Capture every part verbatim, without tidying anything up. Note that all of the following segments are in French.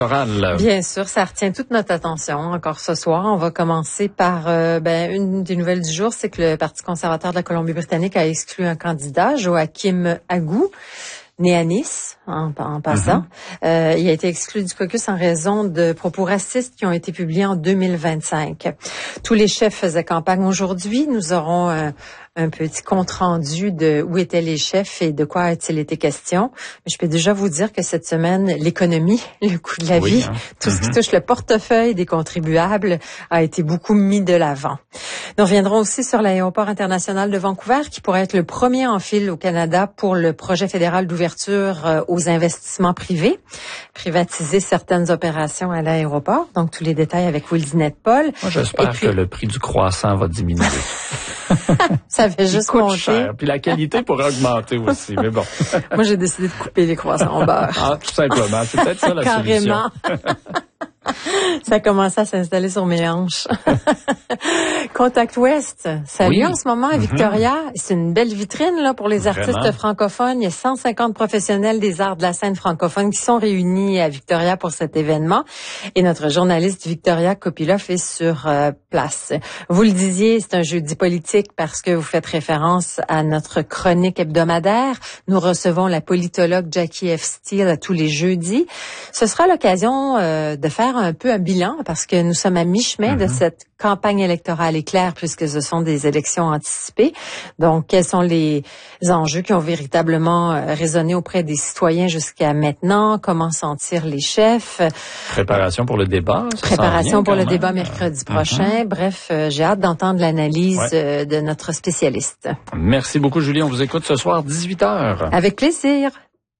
Bien sûr, ça retient toute notre attention encore ce soir. On va commencer par euh, ben, une des nouvelles du jour, c'est que le Parti conservateur de la Colombie-Britannique a exclu un candidat, Joachim Agou, né à Nice, en, en passant. Mm-hmm. Euh, il a été exclu du caucus en raison de propos racistes qui ont été publiés en deux mille vingt-cinq. Tous les chefs faisaient campagne aujourd'hui. Nous aurons un, un petit compte-rendu de où étaient les chefs et de quoi a-t-il été question. Mais je peux déjà vous dire que cette semaine, l'économie, le coût de la oui, vie, hein. tout mm-hmm. ce qui touche le portefeuille des contribuables a été beaucoup mis de l'avant. Nous reviendrons aussi sur l'aéroport international de Vancouver qui pourrait être le premier en file au Canada pour le projet fédéral d'ouverture aux investissements privés, privatiser certaines opérations à l'aéroport. Donc, tous les détails avec vous, Lynette Paul. Moi, j'espère puis, que le prix du croissant va diminuer. Ça fait juste coûte monter. Cher. Puis la qualité pourrait augmenter aussi, mais bon. Moi, j'ai décidé de couper les croissants en beurre. Ah, tout simplement. C'est peut-être ça la Carrément. solution. Ça a commencé à s'installer sur mes hanches. Contact West, ça a lieu en ce moment à Victoria. Mm-hmm. C'est une belle vitrine là pour les Vraiment? artistes francophones. Il y a cent cinquante professionnels des arts de la scène francophone qui sont réunis à Victoria pour cet événement. Et notre journaliste Victoria Kopilov est sur euh, place. Vous le disiez, c'est un jeudi politique parce que vous faites référence à notre chronique hebdomadaire. Nous recevons la politologue Jackie F. Steele tous les jeudis. Ce sera l'occasion euh, de faire un peu un bilan parce que nous sommes à mi-chemin mm-hmm. de cette campagne électorale éclair puisque ce sont des élections anticipées. Donc, quels sont les enjeux qui ont véritablement résonné auprès des citoyens jusqu'à maintenant? Comment sentir les chefs? Préparation pour le débat. Préparation pour le débat mercredi prochain. Mm-hmm. Bref, euh, j'ai hâte d'entendre l'analyse ouais. euh, de notre spécialiste. Merci beaucoup, Julie. On vous écoute ce soir, dix-huit heures. Avec plaisir.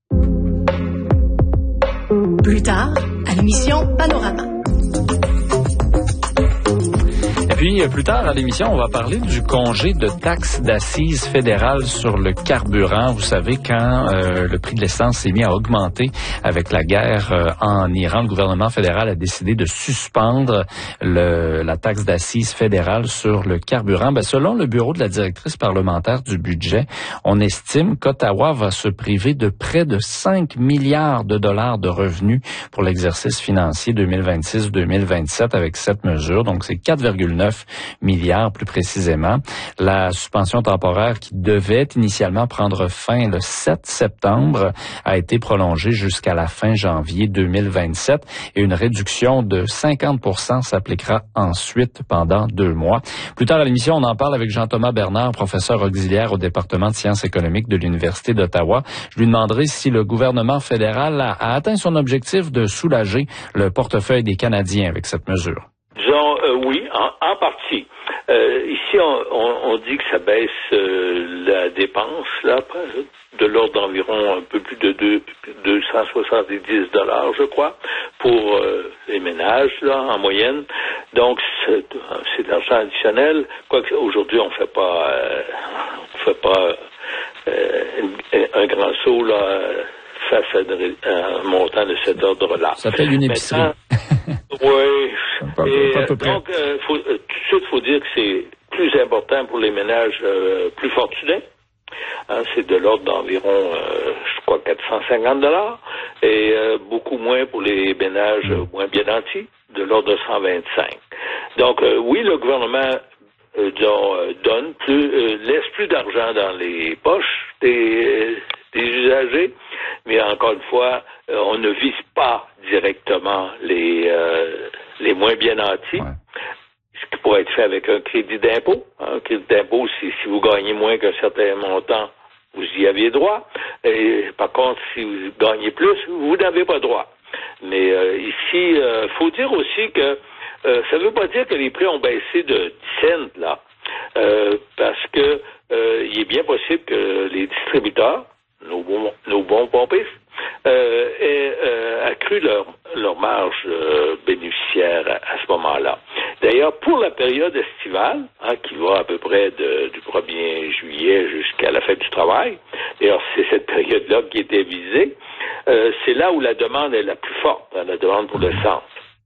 Plus tard, à l'émission Panorama. Et puis, plus tard à l'émission, on va parler du congé de taxe d'assises fédérale sur le carburant. Vous savez, quand euh, le prix de l'essence s'est mis à augmenter avec la guerre euh, en Iran, le gouvernement fédéral a décidé de suspendre le, la taxe d'assises fédérale sur le carburant. Ben, selon le bureau de la directrice parlementaire du budget, on estime qu'Ottawa va se priver de près de cinq milliards de dollars de revenus pour l'exercice financier deux mille vingt-six deux mille vingt-sept avec cette mesure. Donc, c'est quatre virgule neuf milliards plus précisément. La suspension temporaire qui devait initialement prendre fin le sept septembre a été prolongée jusqu'à la fin janvier deux mille vingt-sept et une réduction de cinquante pour cent s'appliquera ensuite pendant deux mois. Plus tard à l'émission, on en parle avec Jean-Thomas Bernard, professeur auxiliaire au département de sciences économiques de l'Université d'Ottawa. Je lui demanderai si le gouvernement fédéral a, a atteint son objectif de soulager le portefeuille des Canadiens avec cette mesure. Disons, euh, oui, en, en partie. Euh, ici, on, on, on dit que ça baisse euh, la dépense, là, de l'ordre d'environ un peu plus de deux cent soixante-dix dollars, je crois, pour euh, les ménages, là, en moyenne. Donc, c'est, c'est de l'argent additionnel. Quoique, aujourd'hui, on fait pas, euh, on fait pas euh, un grand saut, là, face à un montant de cet ordre-là. Ça fait une épicerie. Oui. Pas, Et, pas, pas, pas donc, euh, faut, euh, tout de suite, il faut dire que c'est plus important pour les ménages euh, plus fortunés. Hein, c'est de l'ordre d'environ, euh, je crois, quatre cent cinquante dollars. Et euh, beaucoup moins pour les ménages euh, moins bien nantis, de l'ordre de cent vingt-cinq. Donc, euh, oui, le gouvernement euh, disons, euh, donne plus, euh, laisse plus d'argent dans les poches des, des usagers, mais encore une fois, euh, on ne vise pas directement les euh, les moins bien nantis. Ouais. Ce qui pourrait être fait avec un crédit d'impôt. Un crédit d'impôt, si, si vous gagnez moins qu'un certain montant, vous y aviez droit. Et par contre, si vous gagnez plus, vous n'avez pas droit. Mais euh, ici, il euh, faut dire aussi que euh, ça ne veut pas dire que les prix ont baissé de dix cents, là. Euh, parce que euh, il est bien possible que les distributeurs, nos bons, nos bons pompistes, euh, aient euh, accru leur, leur marge euh, bénéficiaire à, à ce moment-là. D'ailleurs, pour la période estivale, hein, qui va à peu près de, du premier juillet jusqu'à la fête du travail, d'ailleurs, c'est cette période-là qui était visée, euh, c'est là où la demande est la plus forte, hein, la demande pour l'essence.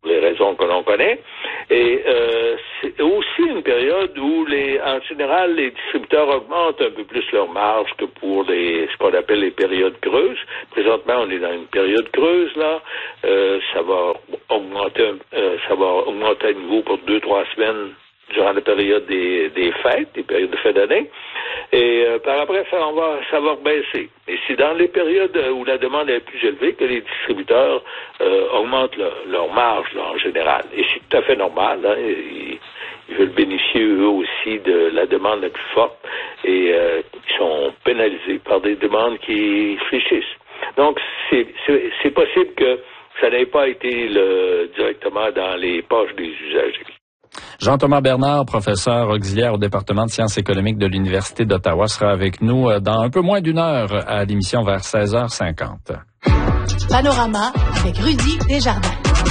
pour les raisons que l'on connaît. Et euh, c'est aussi une période où, les, en général, les distributeurs augmentent un peu plus leur marge que pour les ce qu'on appelle les périodes creuses. Présentement, on est dans une période creuse, là. Euh, ça va augmenter euh, ça va augmenter à nouveau pour deux, trois semaines durant la période des, des fêtes, des périodes de fin d'année. Et euh, par après, ça, on va, ça va rebaisser. Et c'est dans les périodes où la demande est plus élevée que les distributeurs euh, augmentent leur, leur marge, là, en général. Et c'est tout à fait normal. Hein. Ils, ils veulent bénéficier, eux aussi, de la demande la plus forte. Et euh, ils sont pénalisés par des demandes qui fléchissent. Donc, c'est, c'est, c'est possible que ça n'ait pas été le, directement dans les poches des usagers. Jean-Thomas Bernard, professeur auxiliaire au département de sciences économiques de l'Université d'Ottawa, sera avec nous dans un peu moins d'une heure à l'émission vers seize heures cinquante. Panorama avec Rudy Desjardins.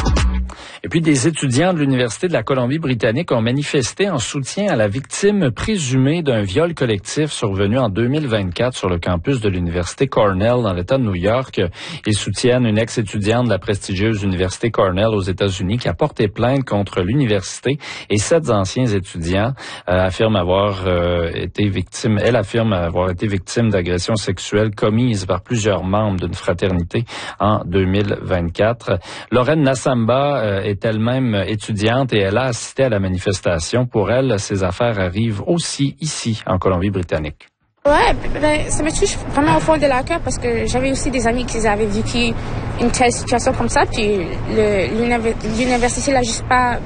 Et puis, des étudiants de l'Université de la Colombie-Britannique ont manifesté en soutien à la victime présumée d'un viol collectif survenu en deux mille vingt-quatre sur le campus de l'Université Cornell dans l'État de New York. Ils soutiennent une ex-étudiante de la prestigieuse Université Cornell aux États-Unis qui a porté plainte contre l'université et sept anciens étudiants euh, affirment avoir euh, été victimes, elle affirme avoir été victime d'agressions sexuelles commises par plusieurs membres d'une fraternité en deux mille vingt-quatre. Lorraine Nassamba euh, est est elle-même étudiante et elle a assisté à la manifestation. Pour elle, ces affaires arrivent aussi ici, en Colombie-Britannique. Ouais, ben, ça me touche vraiment au fond de la cœur parce que j'avais aussi des amis qui avaient vécu une telle situation comme ça, puis le, l'université l'a juste pas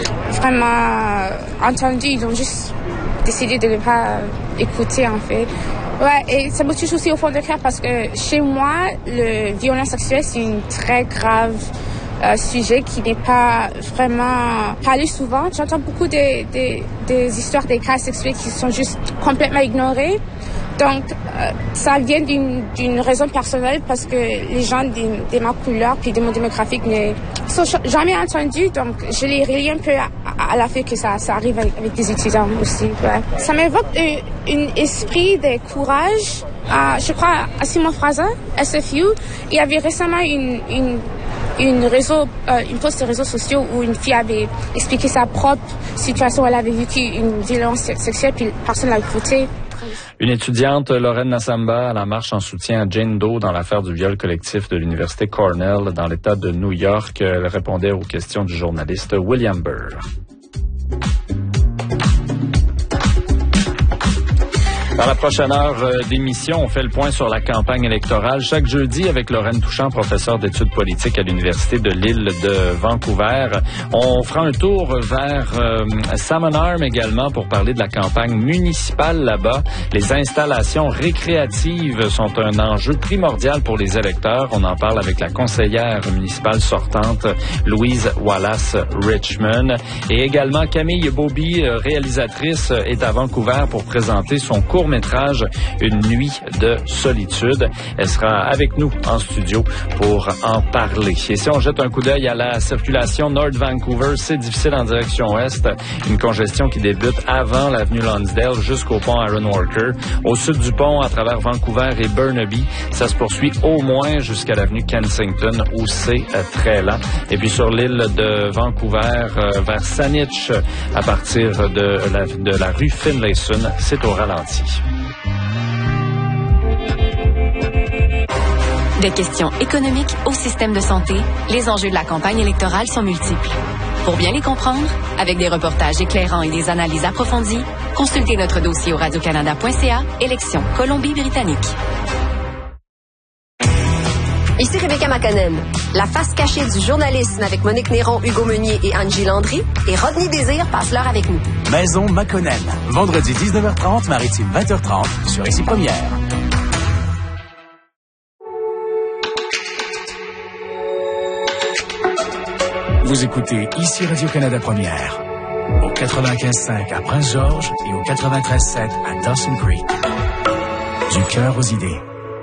vraiment entendu, ils ont juste décidé de ne pas écouter en fait. Ouais, et ça me touche aussi au fond de cœur parce que chez moi, le violence sexuelle, c'est une très grave Euh, sujet qui n'est pas vraiment parlé souvent. J'entends beaucoup des, des, des histoires des cas sexuels qui sont juste complètement ignorés. Donc, euh, ça vient d'une, d'une raison personnelle parce que les gens de, de ma couleur puis de mon démographique ne sont jamais entendus. Donc, je les relie un peu à, à, à la fait que ça, ça arrive avec, avec des étudiants aussi. Ouais. Ça m'évoque un, un esprit de courage. Euh, je crois à Simon Fraser, S F U. Il y avait récemment une, une une réseau, euh, une post de réseaux sociaux où une fille avait expliqué sa propre situation. Elle avait vécu une violence sexuelle puis personne l'a écouté. Une étudiante, Lorraine Nassamba, à la marche en soutien à Jane Doe dans l'affaire du viol collectif de l'Université Cornell dans l'État de New York. Elle répondait aux questions du journaliste William Burr. Dans la prochaine heure euh, d'émission, on fait le point sur la campagne électorale chaque jeudi avec Lorraine Touchant, professeure d'études politiques à l'Université de l'île de Vancouver. On fera un tour vers euh, Salmon Arm également pour parler de la campagne municipale là-bas. Les installations récréatives sont un enjeu primordial pour les électeurs. On en parle avec la conseillère municipale sortante, Louise Wallace-Richmond. Et également Camille Bobby, réalisatrice, est à Vancouver pour présenter son court métrage Une nuit de solitude. Elle sera avec nous en studio pour en parler. Et si on jette un coup d'œil à la circulation North Vancouver, c'est difficile en direction ouest. Une congestion qui débute avant l'avenue Lonsdale jusqu'au pont Aaron Walker. Au sud du pont, à travers Vancouver et Burnaby, ça se poursuit au moins jusqu'à l'avenue Kensington où c'est euh, très lent. Et puis sur l'île de Vancouver, euh, vers Saanich, à partir de la, de la rue Finlayson, c'est au ralenti. Des questions économiques au système de santé, les enjeux de la campagne électorale sont multiples. Pour bien les comprendre, avec des reportages éclairants et des analyses approfondies, consultez notre dossier au radio canada point c a, élection Colombie-Britannique. Ici Rebecca McConnell. La face cachée du journalisme avec Monique Néron, Hugo Meunier et Angie Landry. Et Rodney Désir passe l'heure avec nous. Maison McConnell. Vendredi dix-neuf heures trente, maritime vingt heures trente sur Ici Première. Vous écoutez Ici Radio-Canada Première. Au quatre-vingt-quinze cinq à Prince-Georges et au quatre-vingt-treize sept à Dawson Creek. Du cœur aux idées.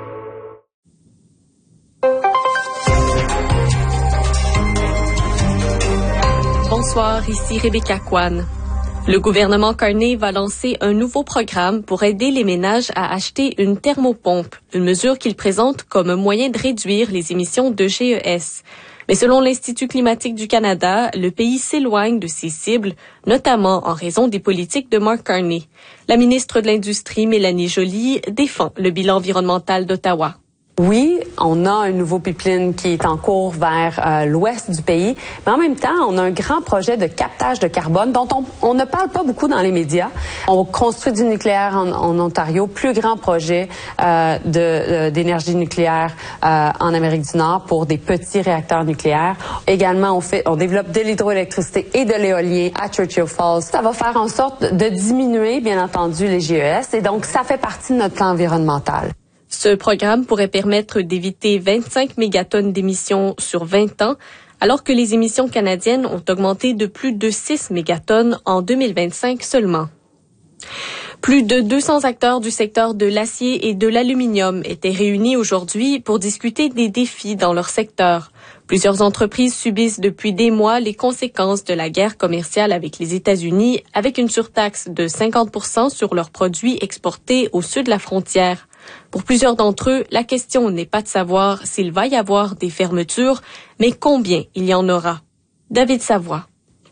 Bonsoir, ici Rebecca Kwan. Le gouvernement Carney va lancer un nouveau programme pour aider les ménages à acheter une thermopompe, une mesure qu'il présente comme un moyen de réduire les émissions de G E S. Mais selon l'Institut climatique du Canada, le pays s'éloigne de ses cibles, notamment en raison des politiques de Mark Carney. La ministre de l'Industrie, Mélanie Joly, défend le bilan environnemental d'Ottawa. Oui, on a un nouveau pipeline qui est en cours vers euh, l'ouest du pays, mais en même temps, on a un grand projet de captage de carbone dont on, on ne parle pas beaucoup dans les médias. On construit du nucléaire en, en Ontario, plus grand projet euh, de, euh, d'énergie nucléaire euh, en Amérique du Nord pour des petits réacteurs nucléaires. Également, on fait, on développe de l'hydroélectricité et de l'éolien à Churchill Falls. Ça va faire en sorte de diminuer, bien entendu, les G E S, et donc ça fait partie de notre plan environnemental. Ce programme pourrait permettre d'éviter vingt-cinq mégatonnes d'émissions sur vingt ans, alors que les émissions canadiennes ont augmenté de plus de six mégatonnes en deux mille vingt-cinq seulement. Plus de deux cents acteurs du secteur de l'acier et de l'aluminium étaient réunis aujourd'hui pour discuter des défis dans leur secteur. Plusieurs entreprises subissent depuis des mois les conséquences de la guerre commerciale avec les États-Unis, avec une surtaxe de cinquante pour cent sur leurs produits exportés au sud de la frontière. Pour plusieurs d'entre eux, la question n'est pas de savoir s'il va y avoir des fermetures, mais combien il y en aura. David Savoie.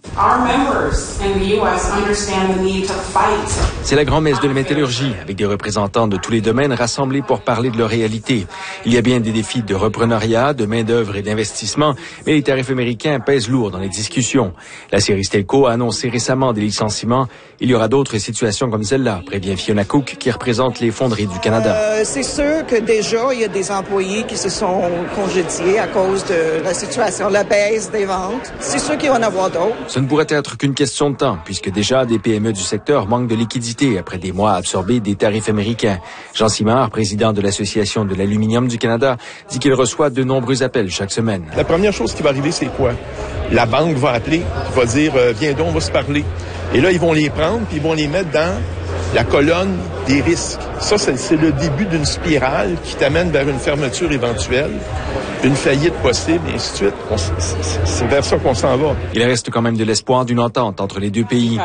C'est la grand-messe de la métallurgie, avec des représentants de tous les domaines rassemblés pour parler de leur réalité. Il y a bien des défis de reprenariat, de main-d'œuvre et d'investissement, mais les tarifs américains pèsent lourd dans les discussions. La série Stelco a annoncé récemment des licenciements. Il y aura d'autres situations comme celle-là, prévient Fiona Cook, qui représente les fonderies du Canada. Euh, c'est sûr que déjà, il y a des employés qui se sont congédiés à cause de la situation, la baisse des ventes. C'est sûr qu'il va y en avoir d'autres. Ce ne pourrait être qu'une question de temps, puisque déjà des P M E du secteur manquent de liquidités après des mois absorbés des tarifs américains. Jean Simard, président de l'Association de l'aluminium du Canada, dit qu'il reçoit de nombreux appels chaque semaine. La première chose qui va arriver, c'est quoi? La banque va appeler, va dire euh, « Viens donc, on va se parler ». Et là, ils vont les prendre, puis ils vont les mettre dans la colonne des risques. Ça, c'est, c'est le début d'une spirale qui t'amène vers une fermeture éventuelle, une faillite possible, et ainsi de suite. On, c'est, c'est vers ça qu'on s'en va. Il reste quand même de l'espoir d'une entente entre les deux pays.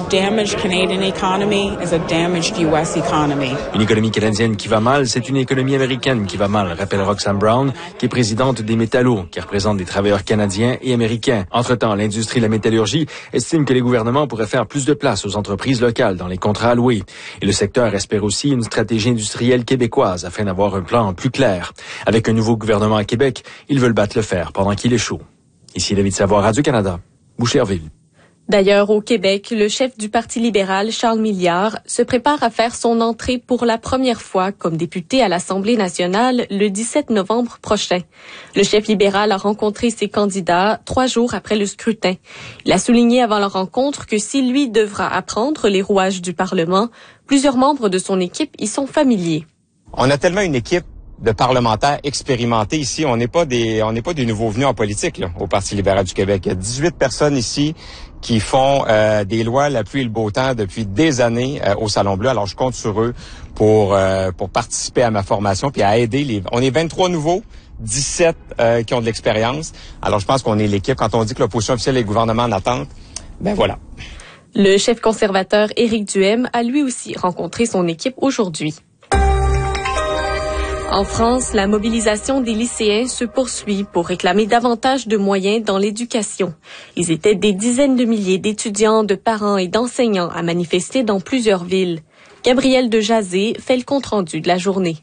Une économie canadienne qui va mal, c'est une économie américaine qui va mal, rappelle Roxanne Brown, qui est présidente des Métallos, qui représente des travailleurs canadiens et américains. Entre-temps, l'industrie de la métallurgie estime que les gouvernements pourraient faire plus de place aux entreprises locales dans les contrats alloués. Et le secteur espère aussi une stratégie industrielle québécoise afin d'avoir un plan plus clair. Avec un nouveau gouvernement à Québec, ils veulent battre le fer pendant qu'il est chaud. Ici David Savoie, Radio-Canada, Boucherville. D'ailleurs, au Québec, le chef du Parti libéral, Charles Milliard, se prépare à faire son entrée pour la première fois comme député à l'Assemblée nationale le dix-sept novembre prochain. Le chef libéral a rencontré ses candidats trois jours après le scrutin. Il a souligné avant la rencontre que si lui devra apprendre les rouages du Parlement, plusieurs membres de son équipe y sont familiers. On a tellement une équipe de parlementaires expérimentés ici. On n'est pas des, on n'est pas des nouveaux venus en politique là, au Parti libéral du Québec. Il y a dix-huit personnes ici qui font euh, des lois la pluie et le beau temps depuis des années euh, au Salon Bleu. Alors je compte sur eux pour euh, pour participer à ma formation puis à aider les. On est vingt-trois nouveaux, dix-sept euh, qui ont de l'expérience. Alors je pense qu'on est l'équipe. Quand on dit que l'opposition officielle et le gouvernement en attente, ben voilà. Le chef conservateur Éric Duhem a lui aussi rencontré son équipe aujourd'hui. En France, la mobilisation des lycéens se poursuit pour réclamer davantage de moyens dans l'éducation. Ils étaient des dizaines de milliers d'étudiants, de parents et d'enseignants à manifester dans plusieurs villes. Gabrielle de Jazé fait le compte-rendu de la journée.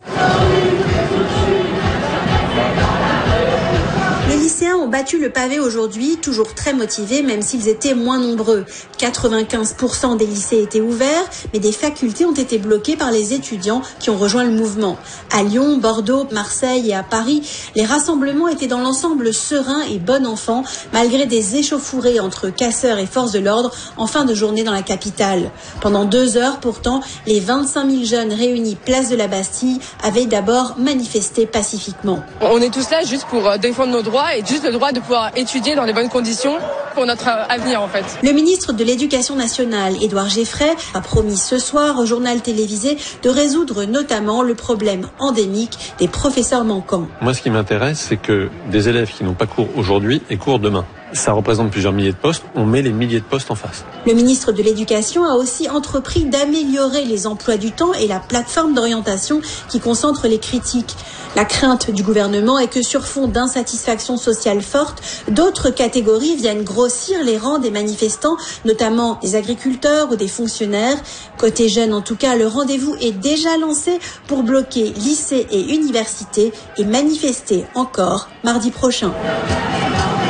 Les lycéens ont battu le pavé aujourd'hui, toujours très motivés, même s'ils étaient moins nombreux. quatre-vingt-quinze pour cent des lycées étaient ouverts, mais des facultés ont été bloquées par les étudiants qui ont rejoint le mouvement. À Lyon, Bordeaux, Marseille et à Paris, les rassemblements étaient dans l'ensemble sereins et bon enfant, malgré des échauffourées entre casseurs et forces de l'ordre en fin de journée dans la capitale. Pendant deux heures, pourtant, les vingt-cinq mille jeunes réunis place de la Bastille avaient d'abord manifesté pacifiquement. On est tous là juste pour défendre nos droits et juste le droit de pouvoir étudier dans les bonnes conditions pour notre avenir en fait. Le ministre de l'Éducation nationale, Édouard Geffray, a promis ce soir au journal télévisé de résoudre notamment le problème endémique des professeurs manquants. Moi, ce qui m'intéresse, c'est que des élèves qui n'ont pas cours aujourd'hui aient cours demain. Ça représente plusieurs milliers de postes, on met les milliers de postes en face. Le ministre de l'Éducation a aussi entrepris d'améliorer les emplois du temps et la plateforme d'orientation qui concentre les critiques. La crainte du gouvernement est que sur fond d'insatisfaction sociale forte, d'autres catégories viennent grossir les rangs des manifestants, notamment des agriculteurs ou des fonctionnaires. Côté jeunes, en tout cas, le rendez-vous est déjà lancé pour bloquer lycées et universités et manifester encore mardi prochain.